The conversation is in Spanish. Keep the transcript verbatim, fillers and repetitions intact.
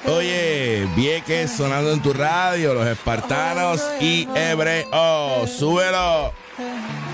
Oye, Vieques sonando en tu radio, los espartanos y hebreos. ¡Súbelo!